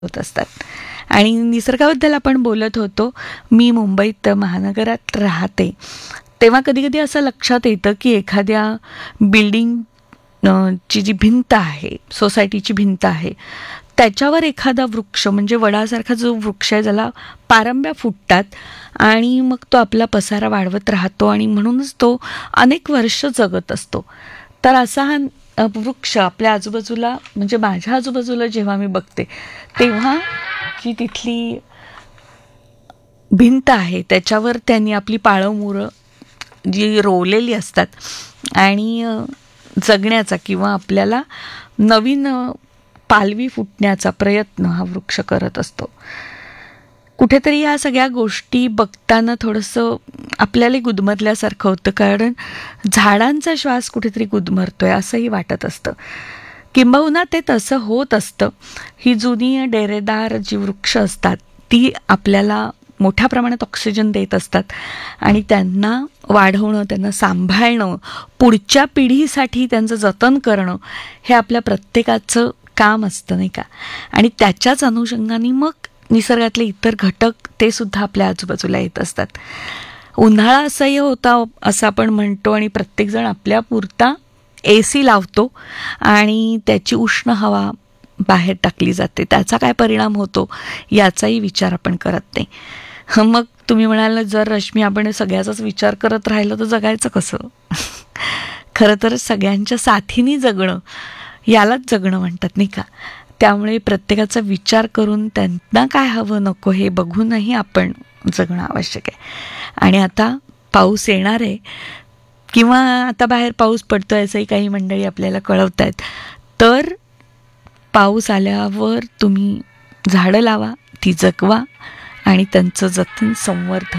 होत असतात. आणि निसर्गाबद्दल आपण बोलत होतो. मी मुंबईत महानगरात राहते, तेव्हा कधी कधी असं लक्षात येतं की एखाद्या बिल्डिंग ची जी भिंत आहे, सोसायटीची भिंत आहे, त्याच्यावर एखादा वृक्ष म्हणजे वडासारखा जो वृक्ष आहे ज्याला पारंब्या फुटतात आणि मग तो आपला पसारा वाढवत राहतो आणि म्हणूनच तो अनेक वर्ष जगत असतो. तर असा हा वृक्ष आपल्या आजूबाजूला म्हणजे माझ्या आजूबाजूला जेव्हा मी बघते तेव्हा जी तिथली भिंत आहे त्याच्यावर त्यांनी आपली पाळंमुळं जी रोवलेली असतात आणि जगण्याचा किंवा आपल्याला नवीन पालवी फुटण्याचा प्रयत्न हा वृक्ष करत असतो. कुठेतरी या सगळ्या गोष्टी बघताना थोडंसं आपल्याला गुदमरल्यासारखं होतं, कारण झाडांचा श्वास कुठेतरी गुदमरतोय असंही वाटत असतं. किंबहुना ते तसं होत असतं. ही जुनी डेरेदार जी वृक्ष असतात ती आपल्याला मोठ्या प्रमाणात ऑक्सिजन देत असतात आणि त्यांना वाढवणं, त्यांना सांभाळणं, पुढच्या पिढीसाठी त्यांचं जतन करणं हे आपल्या प्रत्येकाचं काम असतं, नाही का? आणि त्याच्याच अनुषंगाने मग निसर्गातले इतर घटक ते सुद्धा आपल्या आजूबाजूला येत असतात. उन्हाळा असह्य होता असं आपण म्हणतो आणि प्रत्येकजण आपल्यापुरता AC लावतो आणि त्याची उष्ण हवा बाहेर टाकली जाते. त्याचा काय परिणाम होतो याचाही विचार आपण करत नाही. मग तुम्ही म्हणाल, जर रश्मी आपण सगळ्याचाच विचार करत राहिलं तर जगायचं कसं? खरं तर सगळ्यांच्या साथीने जगणं यालाच जगणं म्हणतात, नाही का? त्यामुळे प्रत्येकाचा विचार करून त्यांना काय हवं नको हे बघूनही आपण जगणं आवश्यक आहे. आणि आता पाऊस येणार आहे किंवा आता बाहेर पाऊस पडतो असंही काही मंडळी आपल्याला कळवत आहेत. तर पाऊस आल्यावर तुम्ही झाडं लावा, ती जगवा आणि त्यांचं जतन संवर्धन